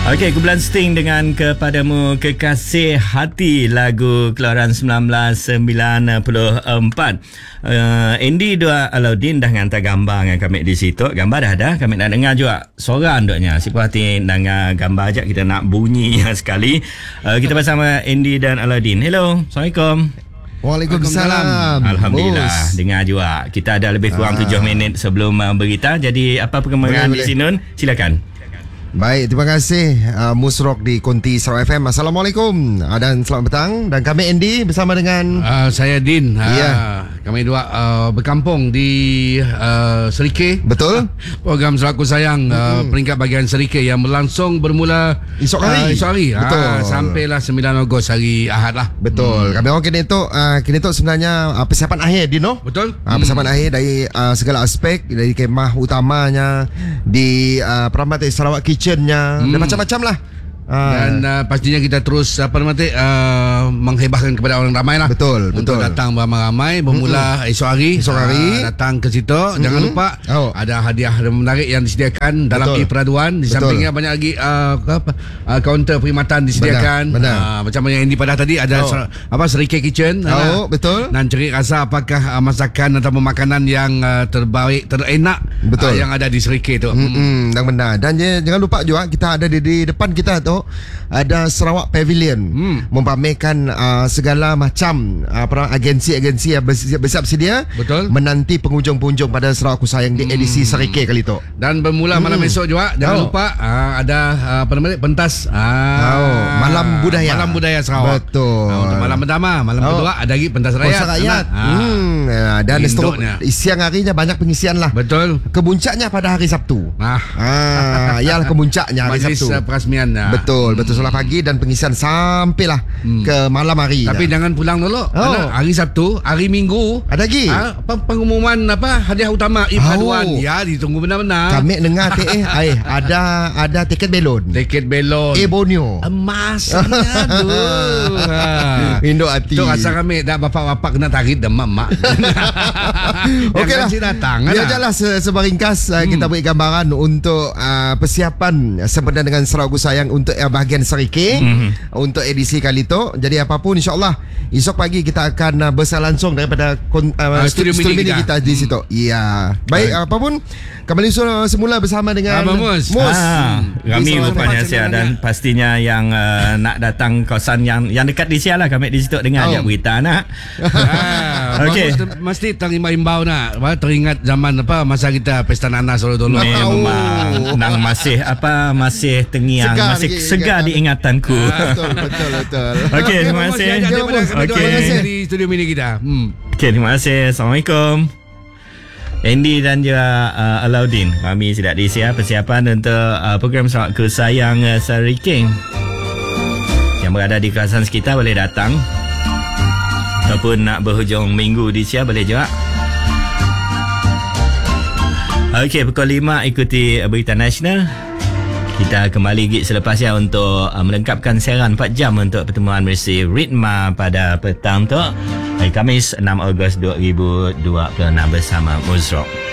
Okey, kumpulan Sting dengan Kepadamu Kekasih Hati, lagu keluaran 1994. Andy Dua Alauddin dah hantar gambar dengan kami di situ. Gambar dah ada, kami nak dengar juga suara anduknya. Si puas hati dengar gambar ajak kita nak bunyi sekali. Kita bersama Andy dan Alauddin. Hello, Assalamualaikum. Waalaikumsalam. Alhamdulillah, dengar juga. Kita ada lebih kurang 7 minit sebelum berita. Jadi apa perkembangan di Sinun? Silakan. Baik, terima kasih Musrok di Konti Sarawak FM. Assalamualaikum dan selamat petang. Dan kami Andy bersama dengan saya Din. Ya. Kami dua berkampung di Serikeh. Betul. Program Selaku Sayang peringkat bahagian Serikeh yang berlangsung bermula esok hari. Betul. Sampailah 9 Ogos hari Ahad lah. Betul. Kami orang kini tu sebenarnya persiapan akhir Din, no? Betul. Persiapan akhir dari segala aspek, dari kemah utamanya di Perambatan Sarawak Kitchennya dan macam-macam lah. Dan pastinya kita terus menghebahkan kepada orang ramai lah. Betul. Untuk datang beramai-ramai. Bermula esok hari datang ke situ. Jangan lupa ada hadiah menarik yang disediakan dalam e-peraduan. Di sampingnya banyak lagi kaunter perkhidmatan disediakan. Benar. Macam yang Indi pada tadi ada Serikeh Kitchen. Betul. Dan cari rasa apakah masakan atau makanan yang terbaik, terenak yang ada di Serikeh tu. Dan benar. Dan jangan lupa juga kita ada di depan kita tu ada Sarawak Pavilion mempamerkan segala macam agensi-agensi yang bersiap sedia menanti pengunjung-pengunjung pada Sarawak Aku Sayang di edisi Serikeh kali tu. Dan bermula malam esok juga jangan lupa ada pentas Malam Budaya Sarawak. Betul. Untuk malam pertama, malam kedua ada lagi pentas rakyat. Dan siang harinya banyak pengisian lah. Betul. Kemuncaknya pada hari Sabtu. Ialah kemuncaknya hari Majlis Sabtu. Perasmian. Betul solat pagi dan pengisian sampailah ke malam hari. Tapi jangan pulang dulu. Hari Sabtu, hari Minggu ada lagi pengumuman hadiah utama e-peraduan. Ya, ditunggu benar-benar. Kami dengar ada tiket belon. Borneo. Emasnya tu. Induk hati. Tu rasa kami dah bapak-bapak kena tarik demam mak. Okeylah. Biar jelas sebaringkas kita beri gambaran untuk persiapan sempena dengan Sarawak Aku Sayang untuk bahagian Serikeh untuk edisi kali tu. Jadi apapun insya-Allah esok pagi kita akan bersama langsung daripada studio mini kita di situ. Ya. Baik, apapun kembali semula bersama dengan Mus. Kami rupanya Sia dan pastinya yang nak datang kawasan yang dekat di Sia lah, kami di situ dengar je berita nak. Okey. Mesti terimbau nak. Teringat zaman masa kita pesta nanas dulu. Memang nang masih terngiang, masih segar di ingatanku. Betul. Okey, terima kasih. Okey, di studio mini kita. Okey, terima kasih. Assalamualaikum. Andy dan juga Alauddin, kami sudah disiap persiapan untuk program Sarawak Aku Sayang Serikeh. Yang berada di kawasan sekitar boleh datang, ataupun nak berhujung minggu di Sia boleh juga. Okey, pukul 5 ikuti berita nasional. Kita kembali gig selepasnya untuk melengkapkan siaran 4 jam untuk pertemuan Mercy Ritma pada petang tu hari Khamis 6 Ogos 2026 bersama Musrok.